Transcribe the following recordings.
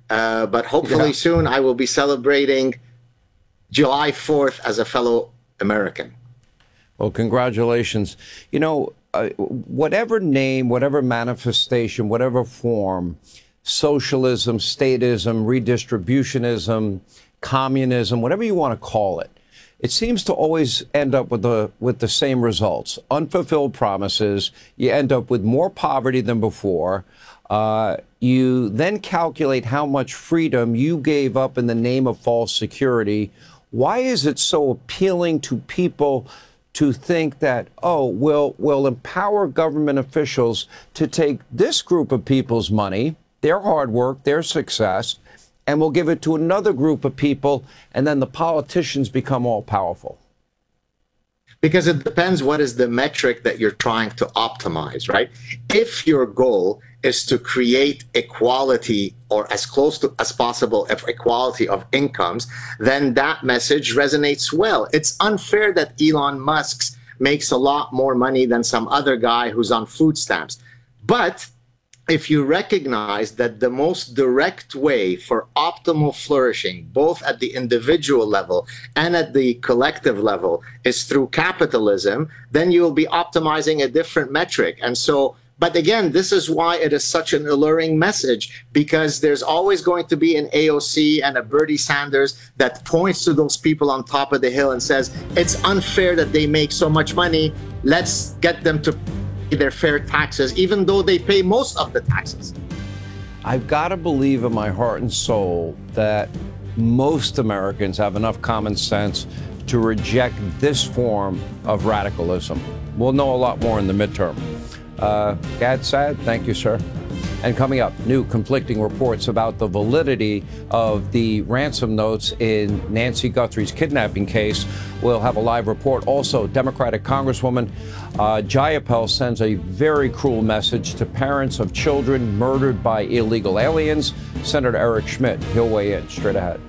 But hopefully soon I will be celebrating July 4th as a fellow American. Well, congratulations. Whatever name, whatever manifestation, whatever form, socialism, statism, redistributionism, communism, whatever you want to call it, it seems to always end up with the same results. Unfulfilled promises. You end up with more poverty than before. You then calculate how much freedom you gave up in the name of false security. Why is it so appealing to people to think that, we'll empower government officials to take this group of people's money, their hard work, their success, and we'll give it to another group of people, and then the politicians become all powerful? Because it depends what is the metric that you're trying to optimize, right? If your goal is to create equality, or as close to as possible of equality of incomes, then that message resonates well. It's unfair that Elon Musk makes a lot more money than some other guy who's on food stamps. But if you recognize that the most direct way for optimal flourishing, both at the individual level and at the collective level, is through capitalism, then you'll be optimizing a different metric. And so, but again, this is why it is such an alluring message, because there's always going to be an AOC and a Bernie Sanders that points to those people on top of the hill and says, it's unfair that they make so much money. Let's get them to pay their fair taxes, even though they pay most of the taxes. I've got to believe in my heart and soul that most Americans have enough common sense to reject this form of radicalism. We'll know a lot more in the midterm. Gad Saad, thank you, sir. And coming up, new conflicting reports about the validity of the ransom notes in Nancy Guthrie's kidnapping case. We'll have a live report. Also, Democratic Congresswoman Jayapal sends a very cruel message to parents of children murdered by illegal aliens. Senator Eric Schmidt, he'll weigh in straight ahead.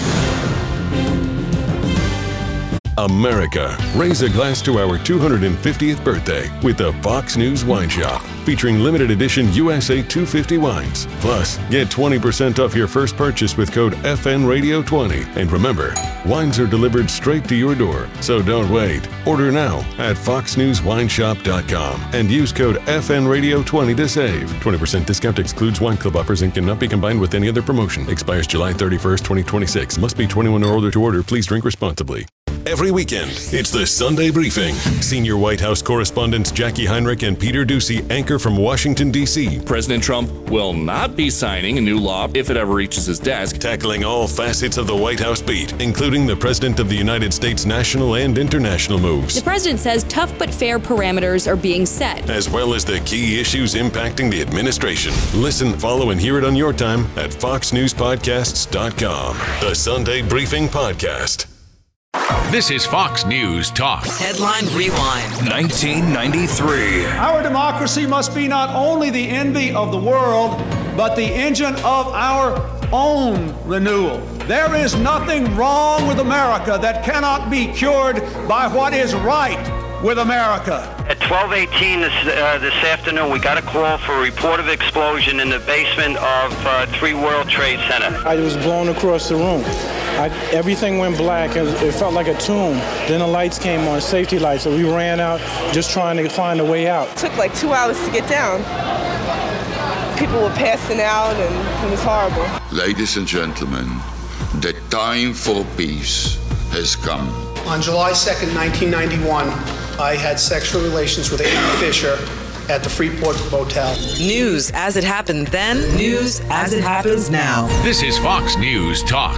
America, raise a glass to our 250th birthday with the Fox News Wine Shop, featuring limited edition USA 250 wines. Plus, get 20% off your first purchase with code FNRadio20. And remember, wines are delivered straight to your door, so don't wait. Order now at foxnewswineshop.com and use code FNRadio20 to save. 20% discount excludes wine club offers and cannot be combined with any other promotion. Expires July 31st, 2026. Must be 21 or older to order. Please drink responsibly. Every weekend, it's the Sunday Briefing. Senior White House correspondents Jackie Heinrich and Peter Doocy anchor from Washington, D.C. President Trump will not be signing a new law if it ever reaches his desk. Tackling all facets of the White House beat, including the President of the United States' national and international moves. The president says tough but fair parameters are being set, as well as the key issues impacting the administration. Listen, follow, and hear it on your time at foxnewspodcasts.com. The Sunday Briefing Podcast. This is Fox News Talk. Headline Rewind. 1993. Our democracy must be not only the envy of the world, but the engine of our own renewal. There is nothing wrong with America that cannot be cured by what is right with America. At 12:18 this afternoon, we got a call for a report of explosion in the basement of 3 World Trade Center. I was blown across the room. Everything went black. It felt like a tomb. Then the lights came on, safety lights, so we ran out just trying to find a way out. It took like 2 hours to get down. People were passing out and it was horrible. Ladies and gentlemen, the time for peace has come. On July 2nd, 1991, I had sexual relations with Amy Fisher at the Freeport Motel. News as it happened then, news as it happens now. This is Fox News Talk.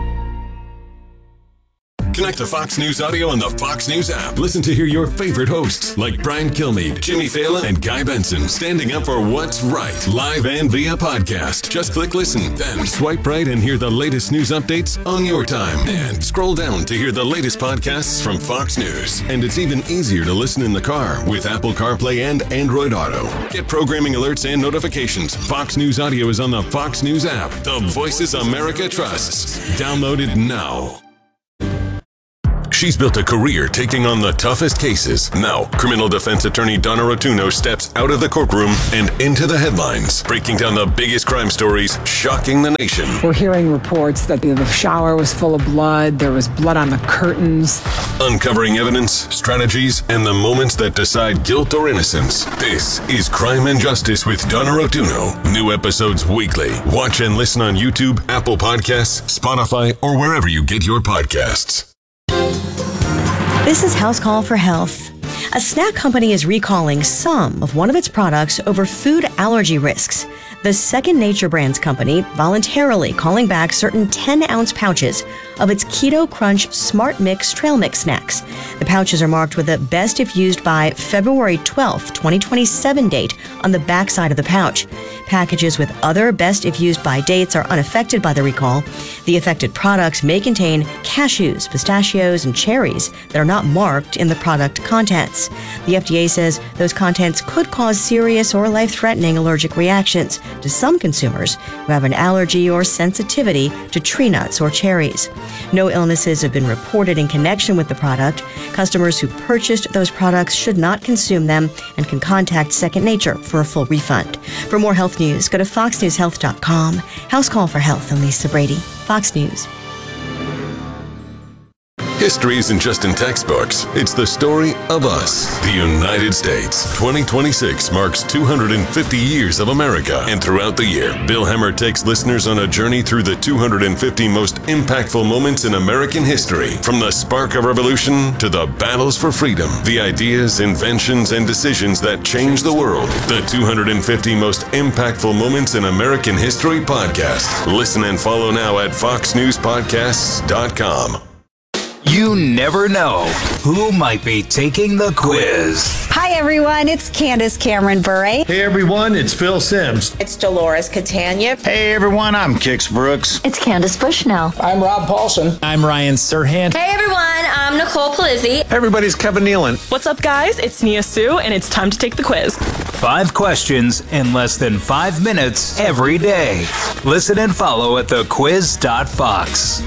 Connect to Fox News Audio on the Fox News app. Listen to hear your favorite hosts like Brian Kilmeade, Jimmy Fallon, and Guy Benson standing up for what's right, live and via podcast. Just click listen, then swipe right and hear the latest news updates on your time. And scroll down to hear the latest podcasts from Fox News. And it's even easier to listen in the car with Apple CarPlay and Android Auto. Get programming alerts and notifications. Fox News Audio is on the Fox News app. The voices America trusts. Download it now. She's built a career taking on the toughest cases. Now, criminal defense attorney Donna Rotuno steps out of the courtroom and into the headlines, breaking down the biggest crime stories shocking the nation. We're hearing reports that the shower was full of blood. There was blood on the curtains. Uncovering evidence, strategies, and the moments that decide guilt or innocence. This is Crime and Justice with Donna Rotuno. New episodes weekly. Watch and listen on YouTube, Apple Podcasts, Spotify, or wherever you get your podcasts. This is House Call for Health. A snack company is recalling some of one of its products over food allergy risks. The Second Nature Brands company voluntarily calling back certain 10-ounce pouches of its Keto Crunch Smart Mix Trail Mix snacks. The pouches are marked with a best if used by February 12th, 2027 date on the backside of the pouch. Packages with other best if used by dates are unaffected by the recall. The affected products may contain cashews, pistachios, and cherries that are not marked in the product contents. The FDA says those contents could cause serious or life-threatening allergic reactions to some consumers who have an allergy or sensitivity to tree nuts or cherries. No illnesses have been reported in connection with the product. Customers who purchased those products should not consume them and can contact Second Nature for a full refund. For more health news, go to foxnewshealth.com. House Call for Health, I'm Lisa Brady, Fox News. History isn't just in textbooks. It's the story of us, the United States. 2026 marks 250 years of America. And throughout the year, Bill Hemmer takes listeners on a journey through the 250 most impactful moments in American history. From the spark of revolution to the battles for freedom, the ideas, inventions, and decisions that changed the world. The 250 most impactful moments in American history podcast. Listen and follow now at foxnewspodcasts.com. You never know who might be taking the quiz. Hi, everyone. It's Candace Cameron Bure. Hey, everyone. It's Phil Sims. It's Dolores Catania. Hey, everyone. I'm Kix Brooks. It's Candace Bushnell. I'm Rob Paulson. I'm Ryan Serhant. Hey, everyone. I'm Nicole Palizzi. Everybody's Kevin Nealon. What's up, guys? It's Nia Sue, and it's time to take the quiz. 5 questions in less than 5 minutes every day. Listen and follow at thequiz.fox.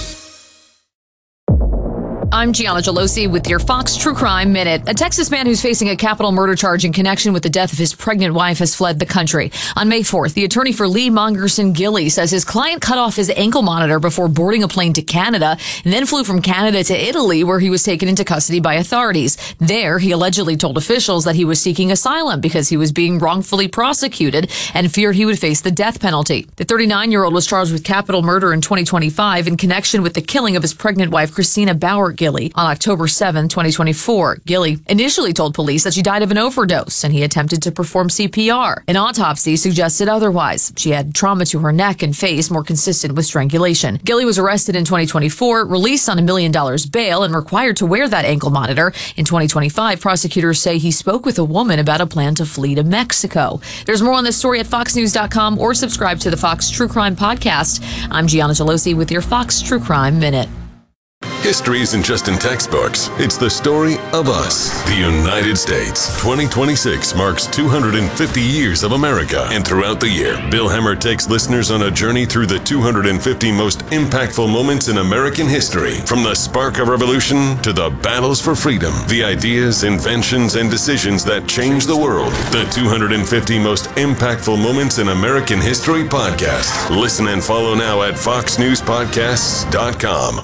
I'm Gianna Gelosi with your Fox True Crime Minute. A Texas man who's facing a capital murder charge in connection with the death of his pregnant wife has fled the country. On May 4th, the attorney for Lee Mongerson Gilley says his client cut off his ankle monitor before boarding a plane to Canada and then flew from Canada to Italy, where he was taken into custody by authorities. There, he allegedly told officials that he was seeking asylum because he was being wrongfully prosecuted and feared he would face the death penalty. The 39-year-old was charged with capital murder in 2025 in connection with the killing of his pregnant wife, Christina Bauer Gilley, on October 7, 2024. Gilley initially told police that she died of an overdose and he attempted to perform CPR. An autopsy suggested otherwise. She had trauma to her neck and face more consistent with strangulation. Gilley was arrested in 2024, released on $1 million bail, and required to wear that ankle monitor. In 2025, prosecutors say he spoke with a woman about a plan to flee to Mexico. There's more on this story at foxnews.com or subscribe to the Fox True Crime Podcast. I'm Gianna Gelosi with your Fox True Crime Minute. History isn't just in textbooks. It's the story of us, the United States. 2026 marks 250 years of America. And throughout the year, Bill Hemmer takes listeners on a journey through the 250 most impactful moments in American history. From the spark of revolution to the battles for freedom, the ideas, inventions, and decisions that changed the world. The 250 most impactful moments in American history podcast. Listen and follow now at foxnewspodcasts.com.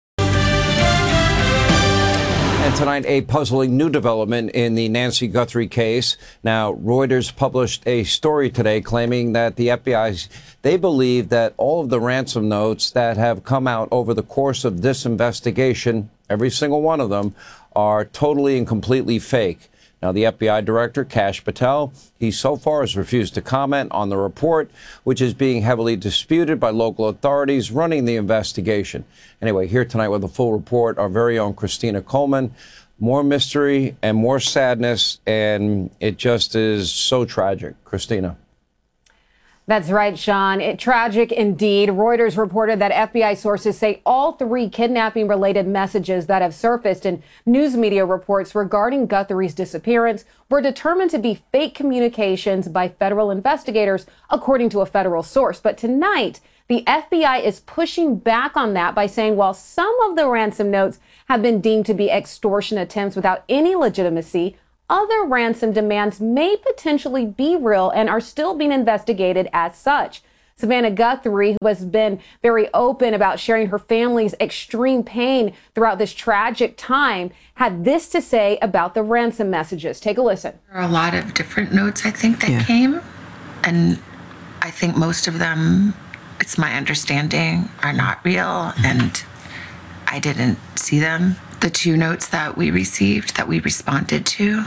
And tonight, a puzzling new development in the Nancy Guthrie case. Now, Reuters published a story today claiming that the FBI, they believe that all of the ransom notes that have come out over the course of this investigation, every single one of them, are totally and completely fake. Now, the FBI director, Kash Patel, he so far has refused to comment on the report, which is being heavily disputed by local authorities running the investigation. Anyway, here tonight with a full report, our very own Christina Coleman. More mystery and more sadness, and it just is so tragic. Christina. That's right, Sean. Tragic indeed. Reuters reported that FBI sources say all 3 kidnapping-related messages that have surfaced in news media reports regarding Guthrie's disappearance were determined to be fake communications by federal investigators, according to a federal source. But tonight, the FBI is pushing back on that by saying while some of the ransom notes have been deemed to be extortion attempts without any legitimacy, other ransom demands may potentially be real and are still being investigated as such. Savannah Guthrie, who has been very open about sharing her family's extreme pain throughout this tragic time, had this to say about the ransom messages. Take a listen. There are a lot of different notes, I think, that came. And I think most of them, it's my understanding, are not real. And I didn't see them. The 2 notes that we received, that we responded to,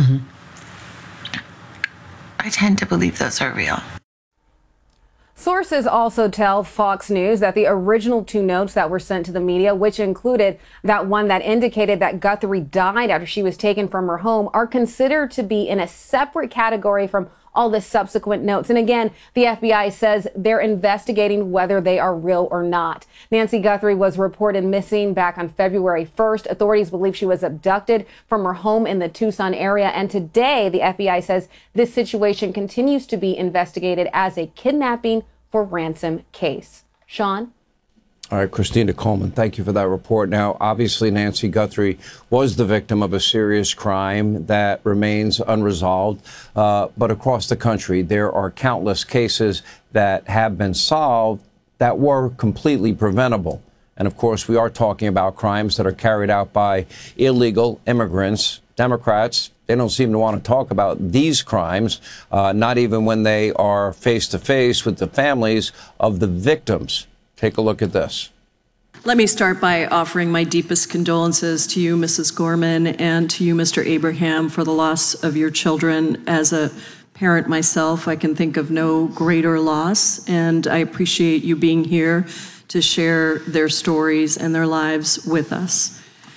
I tend to believe those are real. Sources also tell Fox News that the original 2 notes that were sent to the media, which included that one that indicated that Guthrie died after she was taken from her home, are considered to be in a separate category from all the subsequent notes. And again, the FBI says they're investigating whether they are real or not. Nancy Guthrie was reported missing back on February 1st. Authorities believe she was abducted from her home in the Tucson area. And today, the FBI says this situation continues to be investigated as a kidnapping for ransom case. Sean? All right, Christina Coleman, thank you for that report. Now, obviously, Nancy Guthrie was the victim of a serious crime that remains unresolved. But across the country, there are countless cases that have been solved that were completely preventable. And of course, we are talking about crimes that are carried out by illegal immigrants. Democrats, they don't seem to want to talk about these crimes, not even when they are face to face with the families of the victims. Take a look at this. Let me start by offering my deepest condolences to you, Mrs. Gorman, and to you, Mr. Abraham, for the loss of your children. As a parent myself, I can think of no greater loss, and I appreciate you being here to share their stories and their lives with us.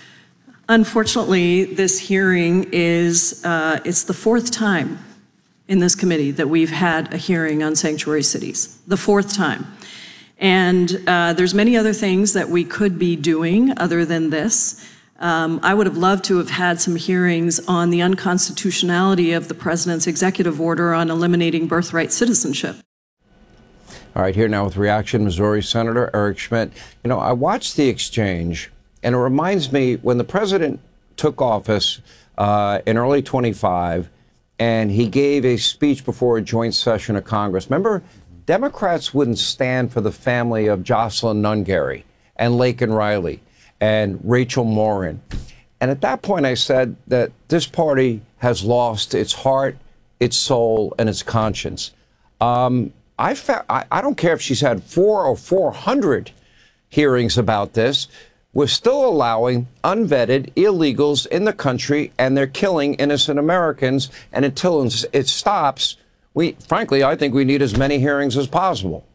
Unfortunately, this hearing is, it's the 4th time in this committee that we've had a hearing on sanctuary cities, the 4th time. And there's many other things that we could be doing other than this. I would have loved to have had some hearings on the unconstitutionality of the president's executive order on eliminating birthright citizenship. All right, here now with reaction, Missouri Senator Eric Schmitt. You know, I watched the exchange, and it reminds me when the president took office in early 25, and he gave a speech before a joint session of Congress. Remember, Democrats wouldn't stand for the family of Jocelyn Nungaray and Laken Riley and Rachel Morin. And at that point, I said that this party has lost its heart, its soul, and its conscience. I don't care if she's had 400 or 400 hearings about this. We're still allowing unvetted illegals in the country, and they're killing innocent Americans. And until it stops, frankly, I think we need as many hearings as possible.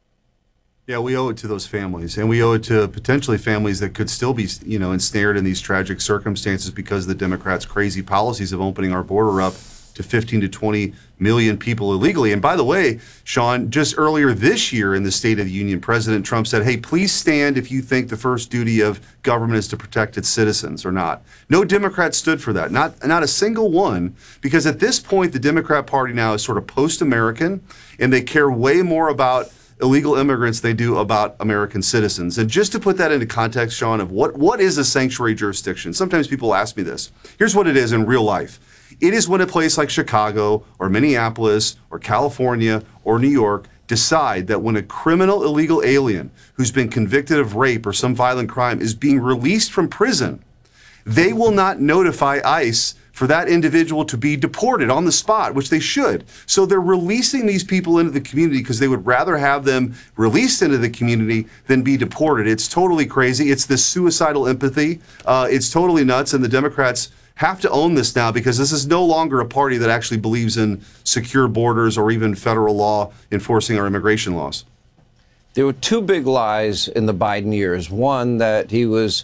Yeah, we owe it to those families, and we owe it to potentially families that could still be, ensnared in these tragic circumstances because of the Democrats' crazy policies of opening our border up to 15 to 20 million people illegally. And by the way, Sean, just earlier this year in the State of the Union, President Trump said, hey, please stand if you think the first duty of government is to protect its citizens or not. No Democrat stood for that, not a single one, because at this point, the Democrat Party now is sort of post-American, and they care way more about illegal immigrants than they do about American citizens. And just to put that into context, Sean, of what is a sanctuary jurisdiction? Sometimes people ask me this. Here's what it is in real life. It is when a place like Chicago or Minneapolis or California or New York decide that when a criminal illegal alien who's been convicted of rape or some violent crime is being released from prison, they will not notify ICE for that individual to be deported on the spot, which they should. So they're releasing these people into the community because they would rather have them released into the community than be deported. It's totally crazy. It's this suicidal empathy. It's totally nuts, and the Democrats have to own this now because this is no longer a party that actually believes in secure borders or even federal law enforcing our immigration laws. There were 2 big lies in the Biden years. One, that he was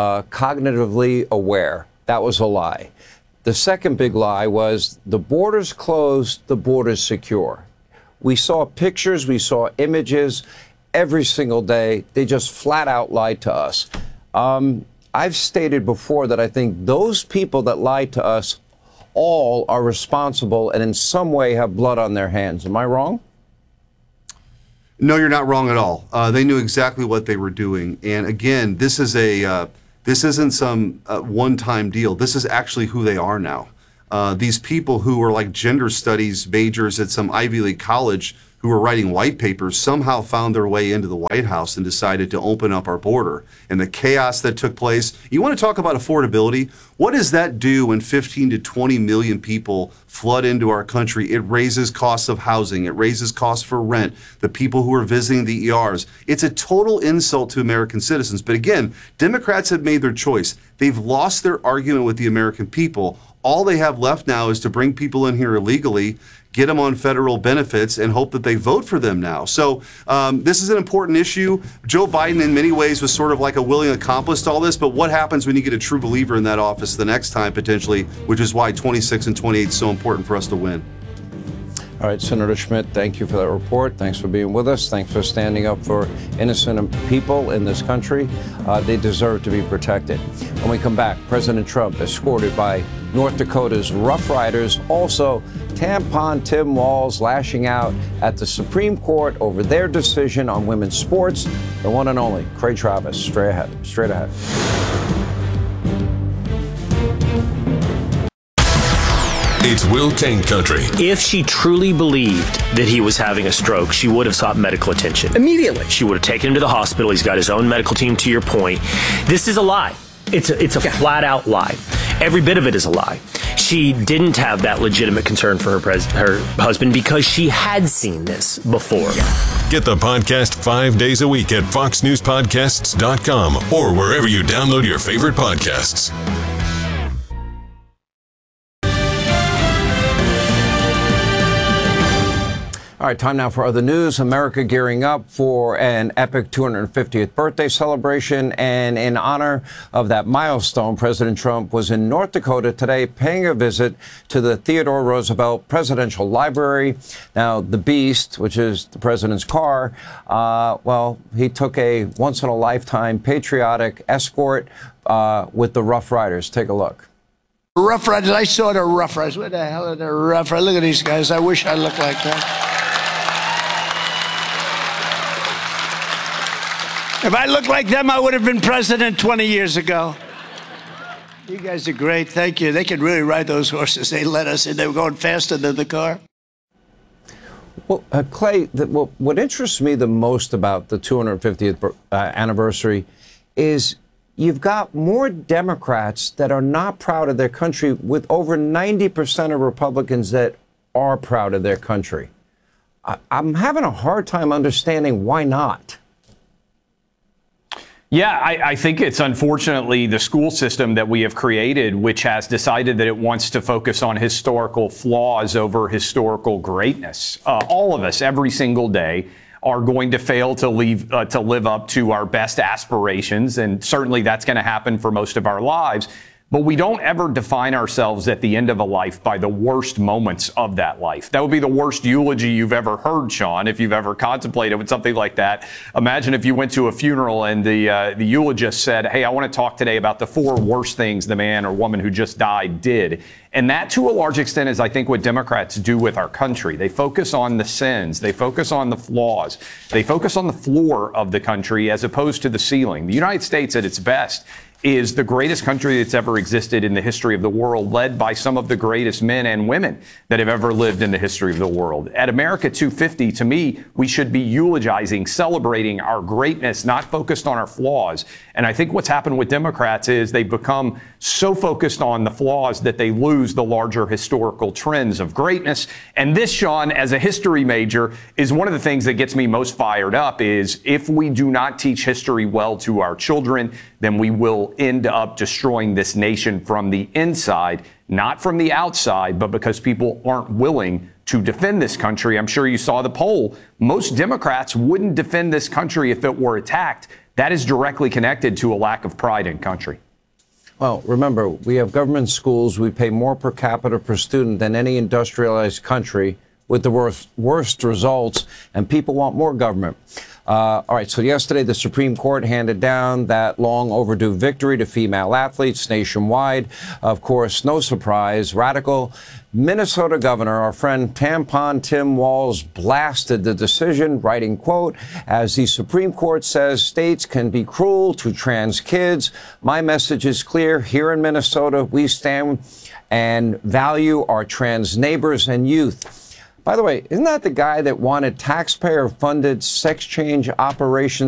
cognitively aware. That was a lie. The second big lie was the border's closed, the border's secure. We saw pictures, we saw images every single day. They just flat out lied to us. I've stated before that I think those people that lied to us all are responsible and in some way have blood on their hands. Am I wrong? No, you're not wrong at all. They knew exactly what they were doing. And again, this isn't some one-time deal. This is actually who they are now. These people who were like gender studies majors at some Ivy League college who were writing white papers somehow found their way into the White House and decided to open up our border. And the chaos that took place. You want to talk about affordability? What does that do when 15 to 20 million people flood into our country? It raises costs of housing. It raises costs for rent. The people who are visiting the ERs. It's a total insult to American citizens. But again, Democrats have made their choice. They've lost their argument with the American people. All they have left now is to bring people in here illegally, get them on federal benefits, and hope that they vote for them now. So this is an important issue. Joe Biden, in many ways, was sort of like a willing accomplice to all this. But what happens when you get a true believer in that office the next time, potentially, which is why 26 and 28 is so important for us to win. All right, Senator Schmidt, thank you for that report. Thanks for being with us. Thanks for standing up for innocent people in this country. They deserve to be protected. When we come back, President Trump escorted by North Dakota's Rough Riders. Also, Tampon Tim Walz lashing out at the Supreme Court over their decision on women's sports. The one and only Clay Travis, straight ahead. It's Will Cain Country. If she truly believed that he was having a stroke, she would have sought medical attention immediately. She would have taken him to the hospital. He's got his own medical team, to your point. This is a lie. It's a flat out lie. Every bit of it is a lie. She didn't have that legitimate concern for her husband because she had seen this before. Get the podcast 5 days a week at foxnewspodcasts.com or wherever you download your favorite podcasts. All right, time now for other news. America gearing up for an epic 250th birthday celebration. And in honor of that milestone, President Trump was in North Dakota today paying a visit to the Theodore Roosevelt Presidential Library. Now, the Beast, which is the president's car, he took a once-in-a-lifetime patriotic escort with the Rough Riders. Take a look. Rough Riders. I saw the Rough Riders. What the hell are the Rough Riders? Look at these guys. I wish I looked like that. If I looked like them, I would have been president 20 years ago. You guys are great. Thank you. They could really ride those horses. They let us in. They were going faster than the car. Well, Clay, what interests me the most about the 250th anniversary is you've got more Democrats that are not proud of their country, with over 90% of Republicans that are proud of their country. I'm having a hard time understanding why not. Yeah, I think it's unfortunately the school system that we have created, which has decided that it wants to focus on historical flaws over historical greatness. All of us, every single day, are going to fail to live up to our best aspirations. And certainly that's going to happen for most of our lives. But we don't ever define ourselves at the end of a life by the worst moments of that life. That would be the worst eulogy you've ever heard, Sean, if you've ever contemplated with something like that. Imagine if you went to a funeral and the eulogist said, hey, I want to talk today about the 4 worst things the man or woman who just died did. And that, to a large extent, is, I think, what Democrats do with our country. They focus on the sins. They focus on the flaws. They focus on the floor of the country as opposed to the ceiling. The United States, at its best, is the greatest country that's ever existed in the history of the world, led by some of the greatest men and women that have ever lived in the history of the world. At America 250, to me, we should be eulogizing, celebrating our greatness, not focused on our flaws. And I think what's happened with Democrats is they've become so focused on the flaws that they lose the larger historical trends of greatness. And this, Sean, as a history major, is one of the things that gets me most fired up. Is if we do not teach history well to our children, then we will end up destroying this nation from the inside, not from the outside, but because people aren't willing to defend this country. I'm sure you saw the poll. Most Democrats wouldn't defend this country if it were attacked. That is directly connected to a lack of pride in country. Well, remember, we have government schools. We pay more per capita per student than any industrialized country. with the worst results, and people want more government. All right, so yesterday the Supreme Court handed down that long overdue victory to female athletes nationwide. Of course, no surprise, radical Minnesota Governor, our friend Tampon Tim Walz, blasted the decision, writing, quote, as the Supreme Court says states can be cruel to trans kids. My message is clear. Here in Minnesota, we stand and value our trans neighbors and youth. By the way, isn't that the guy that wanted taxpayer-funded sex change operations